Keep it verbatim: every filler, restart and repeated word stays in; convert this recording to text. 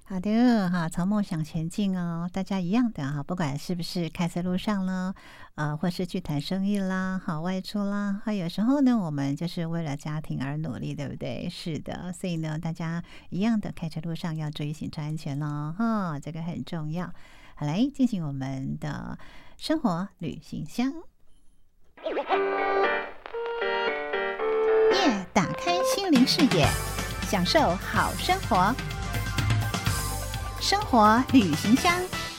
好的哈，朝梦想前进哦，大家一样的哈，不管是不是开在路上呢，呃，或是去谈生意啦，好外出啦，哈，有时候呢，我们就是为了家庭而努力，对不对？是的，所以呢，大家一样的开车路上要注意行车安全咯，哈，这个很重要。好，来进行我们的生活旅行箱，耶，打开心灵视野，享受好生活。生活旅行箱。